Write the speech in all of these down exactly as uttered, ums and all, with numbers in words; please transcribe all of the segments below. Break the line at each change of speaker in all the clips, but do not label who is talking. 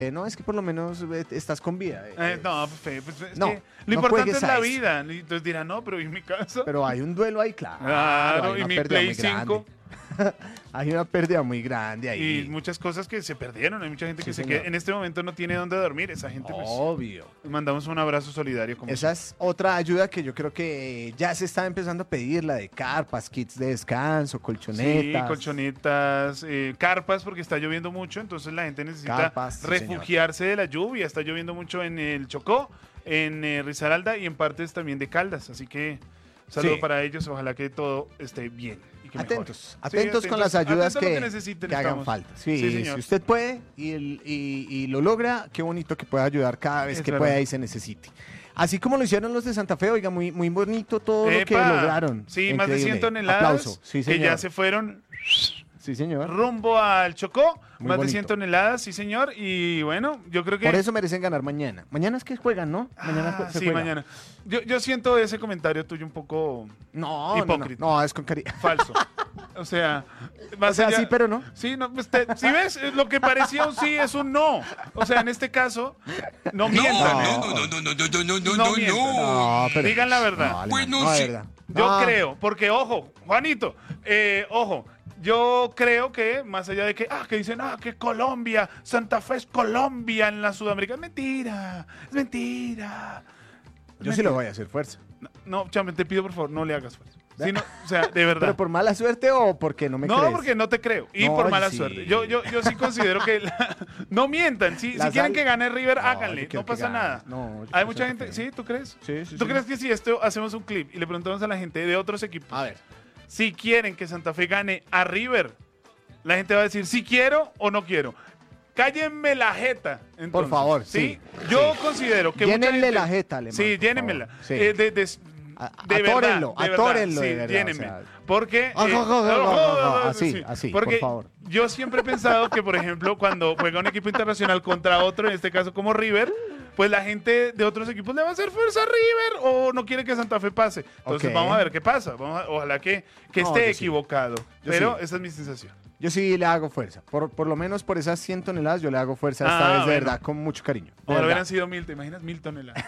Eh, no, es que por lo menos eh, estás con vida. eh,
Eh,
eh,
no, pues, pues, es
No,
que lo
no
importante
juegues
es
a
la
eso.
vida. Y entonces dirán, no, pero ¿y mi casa?
Pero hay un duelo ahí, claro.
Claro,
hay
y
una
mi
pérdida
Play
muy grande.
cinco.
Hay una pérdida muy grande ahí.
Y muchas cosas que se perdieron. Hay mucha gente que
Sí,
se
señor.
queda, en este momento no tiene dónde dormir. Esa gente, pues,
Obvio.
mandamos un abrazo solidario. Como
Esa es otra ayuda que yo creo que ya se está empezando a pedir, la de carpas, kits de descanso, colchonetas.
Sí, colchonetas, eh, carpas, porque está lloviendo mucho, entonces la gente necesita
Carpas, sí,
refugiarse de la lluvia. Está lloviendo mucho en el Chocó, en eh, Risaralda y en partes también de Caldas. Así que saludo
Sí.
para ellos. Ojalá que todo esté bien. Y que mejore.
Atentos,
Sí,
atentos con las ayudas
atentos a lo
que,
que necesiten,
que hagan
estamos.
falta. Sí,
Sí, señor.
si usted puede y, el- y- y lo logra, qué bonito que pueda ayudar cada vez
Es
que
verdad.
pueda y se necesite. Así como lo hicieron los de Santa Fe, oiga, muy, muy bonito todo lo que
¡Epa!
lograron.
Sí, más de
Increíble.
cien toneladas
Aplauso. Sí,
que
señor.
ya se fueron
Sí, señor.
rumbo al Chocó.
Muy
Más de
bonito.
cien toneladas, sí, señor. Y bueno, yo creo que...
Por eso merecen ganar mañana. Mañana es que juegan, ¿no? Mañana
Ah,
jue- se
sí,
juega.
mañana. Yo, yo siento ese comentario tuyo un poco
No, no,
Hipócrita.
No, no, es con cariño.
falso. O sea,
O
más
sea,
allá-
sí, pero no.
Sí, no, pues te- si ves, Eh, lo que parecía un sí es un no. O sea, en este caso, no mientan. ¿eh?
no,
no, no, no, no, no, no, no,
No
no,
mientan.
No, pero-
Digan la verdad.
No, Alemán,
Bueno,
no, de
sí.
verdad.
Yo
No.
creo, porque ojo, Juanito, eh, ojo, yo creo que más allá de que, ah, que dicen, ah, que Colombia, Santa Fe es Colombia en la Sudamericana, es mentira, es mentira.
Yo sí lo voy a hacer fuerza.
No, no, chame, te pido por favor, no le hagas fuerza. Sí, no, o sea, de verdad.
¿Pero por mala suerte o porque no me
No,
crees?
porque no te creo. Y
No,
por mala
sí.
suerte. Yo, yo, yo sí considero que la- no mientan. Si,
La
si quieren
sal-
que gane River,
No,
háganle.
yo quiero
No
que
pasa
gane.
nada.
No, yo
Hay
quiero
mucha
Santa
gente.
Fe.
¿Sí? ¿Tú crees?
Sí, sí,
¿Tú
sí.
crees que si esto hacemos un clip y le preguntamos a la gente de otros equipos
A ver.
si quieren que Santa Fe gane a River, la gente va a decir si quiero o no quiero? Cállenme la jeta. entonces,
Por favor, sí,
Yo
sí.
considero que mucha
Llénenle
gente-
la jeta, Alemán,
Sí,
por
llénenmela.
favor. Sí.
Eh, de, de,
A-
de
atórenlo,
verdad, de verdad.
atórenlo
Sí,
de verdad,
llénenme.
o sea.
Porque...
Ah,
eh,
ah, ah, ah, ah, así,
sí,
así,
porque
por favor.
yo siempre he pensado que, por ejemplo, cuando juega un equipo internacional contra otro, en este caso como River, pues la gente de otros equipos le va a hacer fuerza a River o no quiere que Santa Fe pase. Entonces
Ok.
vamos a ver qué pasa. Vamos a- ojalá que, que
No,
esté
yo sí.
equivocado.
Yo
Pero
sí.
esa es mi sensación.
Yo sí le hago fuerza. Por, por lo menos por esas cien toneladas yo le hago fuerza esta
Ah,
vez de
bueno.
verdad, con mucho cariño. de
Ojalá
verdad.
hubieran sido mil, ¿te imaginas? Mil toneladas.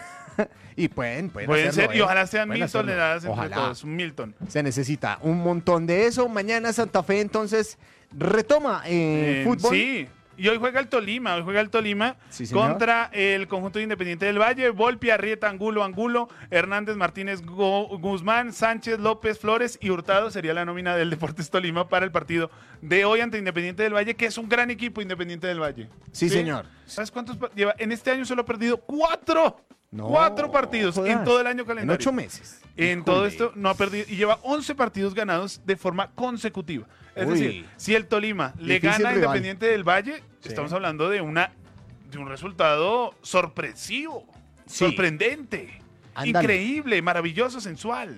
Y pueden, pueden,
Pueden
hacerlo,
ser, y
¿eh?
ojalá sean
Pueden
mil
hacerlo.
toneladas entre
Ojalá.
todos. Un Milton.
Se necesita un montón de eso. Mañana Santa Fe entonces retoma eh,
Eh,
fútbol.
Sí, y hoy juega el Tolima, hoy juega el Tolima
Sí, señor.
contra el conjunto de Independiente del Valle, Volpi, Arrieta, Angulo, Angulo, Hernández, Martínez, Go- Guzmán, Sánchez, López, Flores y Hurtado sería la nómina del Deportes Tolima para el partido de hoy ante Independiente del Valle, que es un gran equipo Independiente del Valle.
Sí, señor.
¿Sabes cuántos pa- lleva? En este año solo ha perdido cuatro.
No,
cuatro partidos
jodas.
en todo el año
En
calendario.
ocho meses.
En todo
Híjole.
esto no ha perdido y lleva once partidos ganados de forma consecutiva. Es
Uy.
decir, si el Tolima le
Difícil
gana a
rival.
Independiente del Valle,
Sí.
estamos hablando de una de un resultado sorpresivo,
Sí.
sorprendente,
Ándale.
increíble, maravilloso, sensual.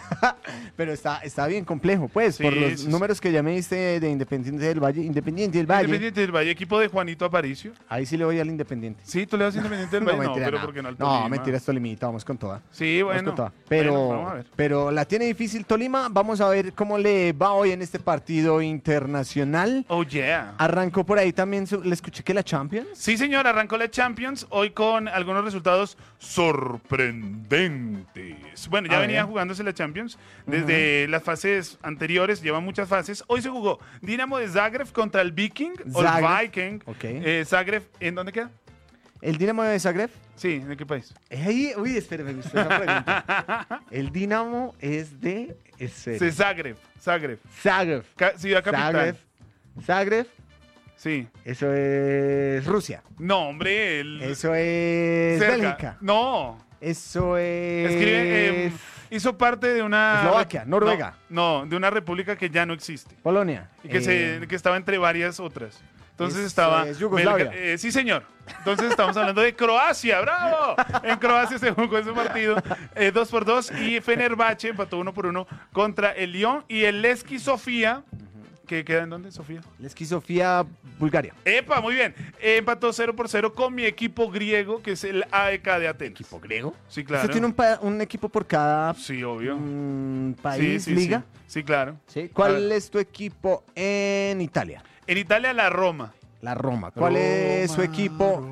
Pero está, está bien complejo, pues,
Sí,
por los
sí, sí.
números que ya me diste de Independiente del Valle. Independiente del Valle.
Independiente del Valle, equipo de Juanito Aparicio.
Ahí sí le voy al Independiente.
Sí, tú le das a Independiente del Valle, no,
mentira,
pero
no.
porque no al
No,
Tolima.
mentira, es Tolimita, vamos con toda.
Sí,
Vamos
bueno.
con toda. Pero,
Bueno, vamos a ver.
pero la tiene difícil Tolima. Vamos a ver cómo le va hoy en este partido internacional.
Oh yeah.
Arrancó por ahí también, su- le escuché que la Champions.
Sí, señor, arrancó la Champions hoy con algunos resultados sorprendentes. Bueno, ya
A
venía
ver.
jugándose la Champions desde las fases anteriores, lleva muchas fases. Hoy se jugó Dinamo de Zagreb contra el Viking o el
Zagreb.
Viking.
Ok.
Eh, Zagreb, ¿en dónde queda?
El Dinamo de Zagreb.
Sí, ¿de qué país?
Ey, uy, espera, me gustó esa pregunta. El Dinamo es de espera.
Sí, Zagreb, Zagreb,
Zagreb.
Ca- ciudad capital.
Zagreb. Zagreb.
Sí.
Eso es Rusia.
No, hombre, el
Eso es
cerca.
Bélgica.
No,
Eso es.
escribe, eh, hizo parte de una
Eslovaquia, Noruega.
No, no, de una república que ya no existe.
Polonia.
Y que,
Eh,
se, que estaba entre varias otras. Entonces
Eso
estaba...
es Yugoslavia.
Belga- eh, sí, señor. Entonces estamos hablando de Croacia, ¡bravo! En Croacia se jugó ese partido eh, dos por dos y Fenerbahce empató uno por uno contra el Lyon y el Levski Sofía, que queda en dónde, Sofía?
Levski Sofía, Bulgaria.
Epa, muy bien. Eh, empató cero por cero con mi equipo griego, que es el A E K de Atenas.
¿Equipo griego?
Sí, claro.
¿Usted tiene un, pa- un equipo por cada
Sí, obvio.
mm,
Sí,
país,
sí,
liga?
Sí. Sí, claro.
Sí. ¿Cuál
A ver.
es tu equipo en Italia?
En Italia, la Roma.
La Roma. ¿Cuál es su
Roma,
equipo